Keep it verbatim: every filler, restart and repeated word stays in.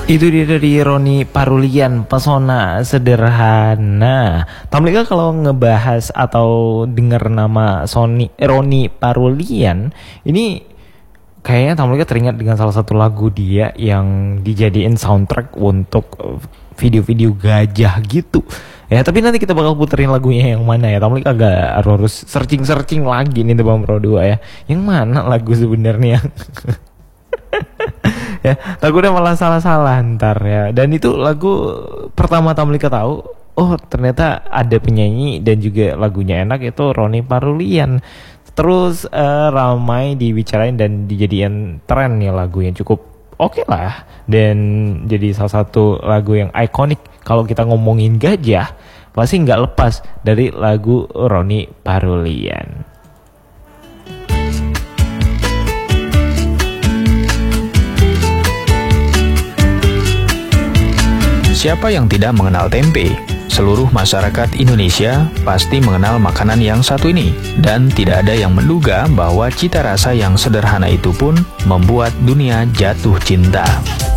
Itu dia dari Roni Parulian, Pesona Sederhana. Tamlika kalau ngebahas atau dengar nama Sony Roni Parulian, ini kayaknya Tamlika teringat dengan salah satu lagu dia yang dijadiin soundtrack untuk video-video gajah gitu. Ya, tapi nanti kita bakal puterin lagunya yang mana ya. Tamlika agak harus searching-searching lagi nih Bang Pro dua ya. Yang mana lagu sebenarnya? Ya, takutnya malah salah-salah ntar ya. Dan itu lagu pertama Tamlika tahu, oh ternyata ada penyanyi dan juga lagunya enak, itu Roni Parulian. Terus uh, ramai dibicarain dan dijadikan tren ya, lagunya cukup oke okay lah. Dan jadi salah satu lagu yang ikonik kalau kita ngomongin gajah, pasti nggak lepas dari lagu Roni Parulian. Siapa yang tidak mengenal tempe? Seluruh masyarakat Indonesia pasti mengenal makanan yang satu ini. Dan tidak ada yang menduga bahwa cita rasa yang sederhana itu pun membuat dunia jatuh cinta.